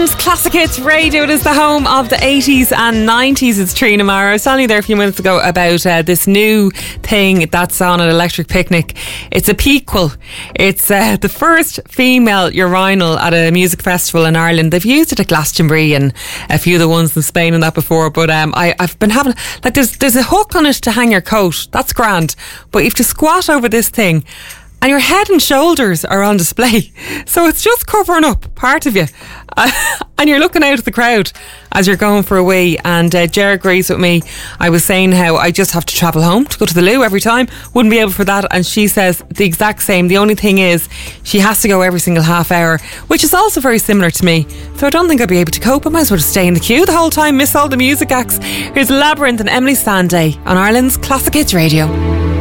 Ireland's Classic Hits Radio. It is the home of the 80s and 90s. It's Trina Mara. I was telling you there a few minutes ago about this new thing that's on at Electric Picnic. It's a Pequel. It's the first female urinal at a music festival in Ireland. They've used it at Glastonbury and a few of the ones in Spain and that before, but I've been having, like, there's a hook on it to hang your coat. That's grand. But you have to squat over this thing and your head and shoulders are on display. So it's just covering up part of you. And you're looking out at the crowd as you're going for a wee. And Ger agrees with me. I was saying how I just have to travel home to go to the loo every time. Wouldn't be able for that. And she says the exact same. The only thing is she has to go every single half hour, which is also very similar to me. So I don't think I'll be able to cope. I might as well just stay in the queue the whole time, miss all the music acts. Here's Labyrinth and Emily Sandé on Ireland's Classic Hits Radio.